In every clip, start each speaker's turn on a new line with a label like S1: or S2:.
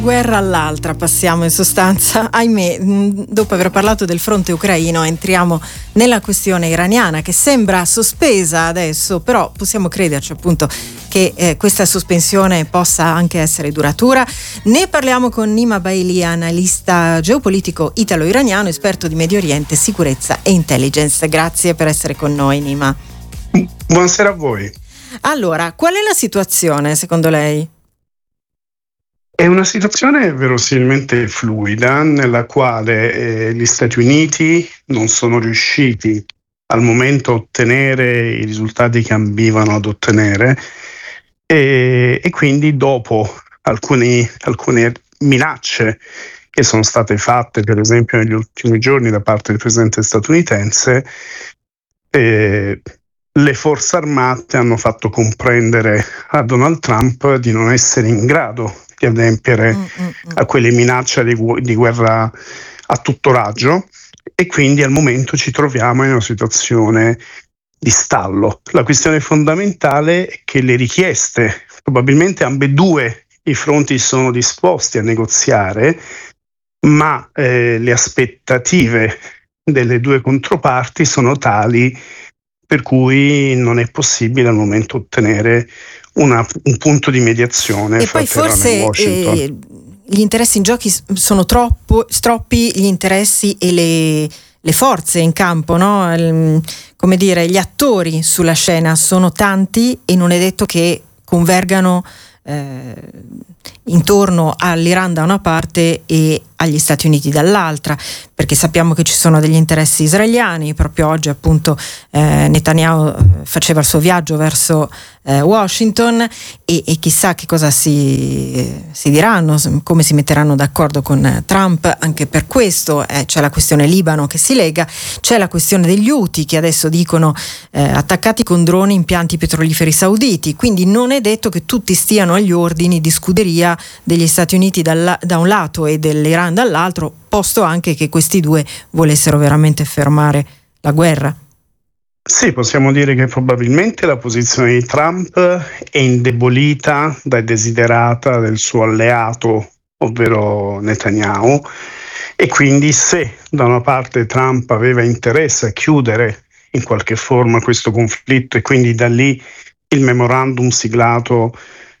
S1: Guerra all'altra passiamo in sostanza, ahimè. Dopo aver parlato del fronte ucraino entriamo nella questione iraniana, che sembra sospesa adesso, però possiamo crederci appunto che questa sospensione possa anche essere duratura. Ne parliamo con Nima Bailey, analista geopolitico italo-iraniano, esperto di Medio Oriente, sicurezza e intelligence. Grazie per essere con noi, Nima.
S2: Buonasera a voi.
S1: Allora, qual è la situazione secondo lei?
S2: È una situazione verosimilmente fluida, nella quale gli Stati Uniti non sono riusciti al momento a ottenere i risultati che ambivano ad ottenere, e quindi dopo alcune minacce che sono state fatte, per esempio negli ultimi giorni da parte del presidente statunitense, le forze armate hanno fatto comprendere a Donald Trump di non essere in grado di adempiere a quelle minacce di guerra a tutto raggio, e quindi al momento ci troviamo in una situazione di stallo. La questione fondamentale è che le richieste, probabilmente ambedue i fronti sono disposti a negoziare, ma le aspettative delle due controparti sono tali per cui non è possibile al momento ottenere un punto di mediazione.
S1: E poi forse gli interessi in giochi sono troppi, gli interessi e le forze in campo, no? Come dire, gli attori sulla scena sono tanti e non è detto che convergano intorno all'Iran da una parte e agli Stati Uniti dall'altra, perché sappiamo che ci sono degli interessi israeliani. Proprio oggi appunto Netanyahu faceva il suo viaggio verso Washington e chissà che cosa si diranno, come si metteranno d'accordo con Trump. Anche per questo c'è la questione Libano che si lega, c'è la questione degli Houthi che adesso dicono attaccati con droni impianti petroliferi sauditi, quindi non è detto che tutti stiano agli ordini di scuderia degli Stati Uniti da un lato e dell'Iran dall'altro, posto anche che questi due volessero veramente fermare la guerra.
S2: Sì, possiamo dire che probabilmente la posizione di Trump è indebolita dai desiderata del suo alleato, ovvero Netanyahu, e quindi se da una parte Trump aveva interesse a chiudere in qualche forma questo conflitto, e quindi da lì il memorandum siglato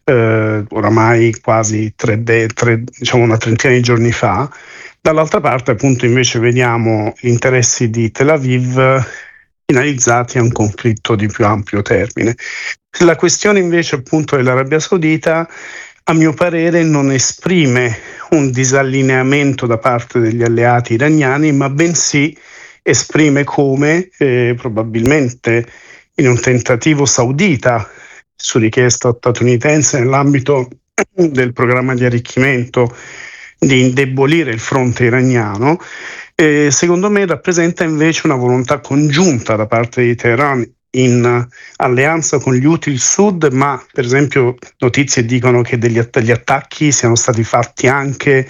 S2: oramai quasi diciamo una trentina di giorni fa, dall'altra parte appunto invece vediamo gli interessi di Tel Aviv finalizzati a un conflitto di più ampio termine. La questione invece appunto dell'Arabia Saudita, a mio parere, non esprime un disallineamento da parte degli alleati iraniani, ma bensì esprime come probabilmente in un tentativo saudita su richiesta statunitense nell'ambito del programma di arricchimento di indebolire il fronte iraniano, secondo me rappresenta invece una volontà congiunta da parte di Teheran in alleanza con gli Houthi del Sud, ma per esempio notizie dicono che degli attacchi siano stati fatti anche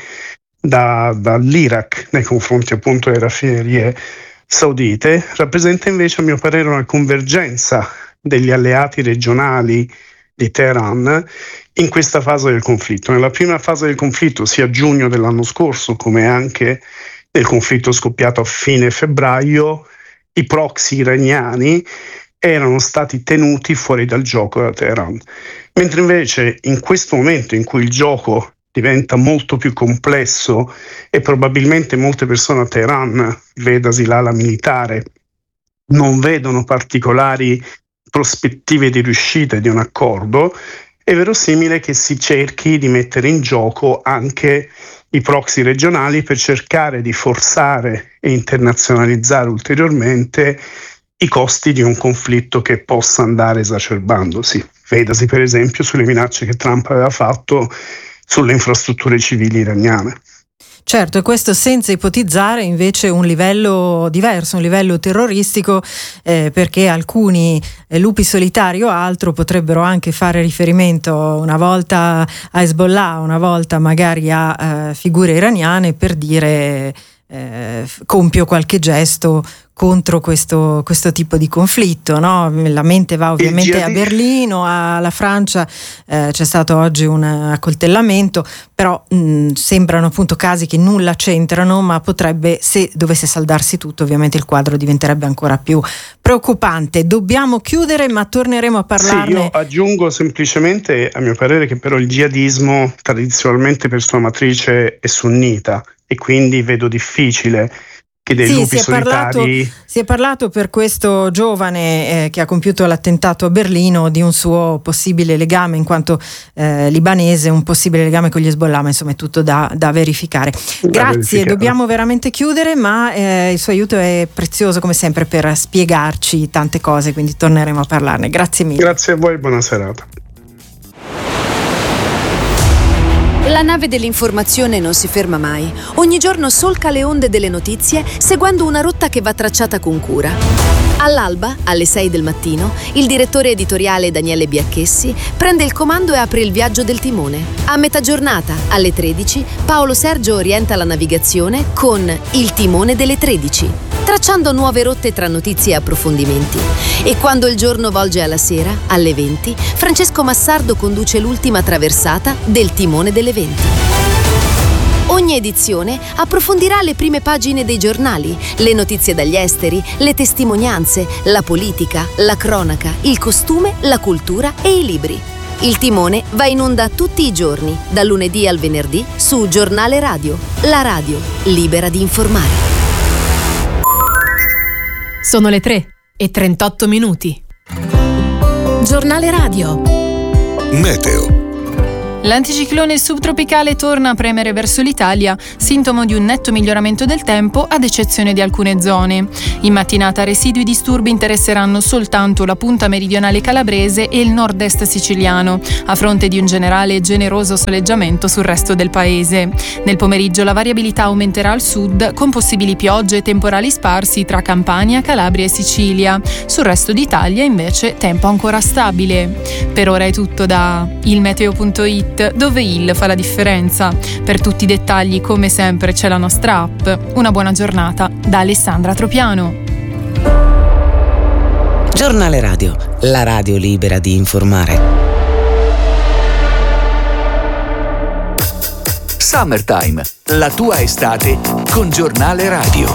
S2: dall'Iraq nei confronti appunto delle raffinerie saudite. Rappresenta invece a mio parere una convergenza degli alleati regionali di Teheran in questa fase del conflitto. Nella prima fase del conflitto, sia a giugno dell'anno scorso come anche nel conflitto scoppiato a fine febbraio, i proxy iraniani erano stati tenuti fuori dal gioco da Teheran, mentre invece in questo momento in cui il gioco diventa molto più complesso e probabilmente molte persone a Teheran, vedasi l'ala militare, non vedono particolari prospettive di riuscita di un accordo, è verosimile che si cerchi di mettere in gioco anche i proxy regionali per cercare di forzare e internazionalizzare ulteriormente i costi di un conflitto che possa andare esacerbandosi. Vedasi per esempio sulle minacce che Trump aveva fatto sulle infrastrutture civili iraniane.
S1: Certo, e questo senza ipotizzare invece un livello diverso, un livello terroristico, perché alcuni lupi solitari o altro potrebbero anche fare riferimento una volta a Hezbollah, una volta magari a figure iraniane, per dire compio qualche gesto contro questo tipo di conflitto, no? La mente va ovviamente a Berlino, alla Francia, c'è stato oggi un accoltellamento, però sembrano appunto casi che nulla c'entrano, ma potrebbe, se dovesse saldarsi tutto, ovviamente il quadro diventerebbe ancora più preoccupante. Dobbiamo chiudere, ma torneremo a parlarne.
S2: Sì, io aggiungo semplicemente, a mio parere, che però il jihadismo tradizionalmente per sua matrice è sunnita e quindi vedo difficile che dei lupi solitari.
S1: Si è parlato per questo giovane che ha compiuto l'attentato a Berlino di un suo possibile legame, in quanto libanese, un possibile legame con gli Hezbollah, ma insomma è tutto da verificare. Grazie, dobbiamo veramente chiudere, ma il suo aiuto è prezioso come sempre per spiegarci tante cose, quindi torneremo a parlarne. Grazie mille.
S2: Grazie a voi, buona serata.
S3: La nave dell'informazione non si ferma mai. Ogni giorno solca le onde delle notizie seguendo una rotta che va tracciata con cura. All'alba, alle 6 del mattino, il direttore editoriale Daniele Biacchessi prende il comando e apre il viaggio del timone. A metà giornata, alle 13, Paolo Sergio orienta la navigazione con Il timone delle 13, tracciando nuove rotte tra notizie e approfondimenti. E quando il giorno volge alla sera, alle 20, Francesco Massardo conduce l'ultima traversata del timone delle 20. Ogni edizione approfondirà le prime pagine dei giornali, le notizie dagli esteri, le testimonianze, la politica, la cronaca, il costume, la cultura e i libri. Il timone va in onda tutti i giorni, dal lunedì al venerdì, su Giornale Radio, la radio libera di informare.
S4: Sono le 3:38. Giornale Radio.
S5: Meteo.
S6: L'anticiclone subtropicale torna a premere verso l'Italia, sintomo di un netto miglioramento del tempo ad eccezione di alcune zone. In mattinata residui disturbi interesseranno soltanto la punta meridionale calabrese e il nord-est siciliano, a fronte di un generale e generoso soleggiamento sul resto del paese. Nel pomeriggio la variabilità aumenterà al sud, con possibili piogge e temporali sparsi tra Campania, Calabria e Sicilia. Sul resto d'Italia invece tempo ancora stabile. Per ora è tutto da ilmeteo.it, dove il fa la differenza. Per tutti i dettagli, come sempre, c'è la nostra app. Una buona giornata da Alessandra Tropiano.
S7: Giornale Radio, la radio libera di informare.
S5: Summertime, la tua estate con Giornale Radio.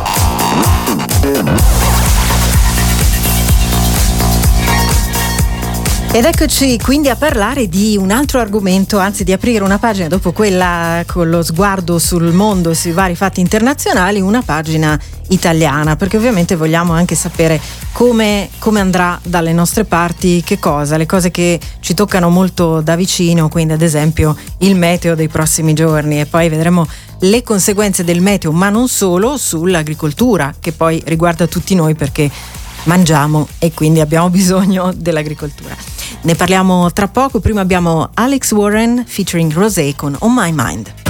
S1: Ed eccoci quindi a parlare di un altro argomento, anzi di aprire una pagina dopo quella con lo sguardo sul mondo e sui vari fatti internazionali, una pagina italiana, perché ovviamente vogliamo anche sapere come andrà dalle nostre parti, le cose che ci toccano molto da vicino, quindi ad esempio il meteo dei prossimi giorni, e poi vedremo le conseguenze del meteo, ma non solo, sull'agricoltura, che poi riguarda tutti noi perché mangiamo e quindi abbiamo bisogno dell'agricoltura. Ne parliamo tra poco, prima abbiamo Alex Warren featuring Rosé con On My Mind.